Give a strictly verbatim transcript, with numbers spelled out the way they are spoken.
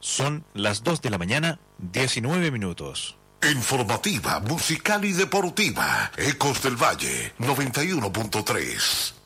Son las dos de la mañana, diecinueve minutos. Informativa, musical y deportiva. Ecos del Valle, noventa y uno punto tres.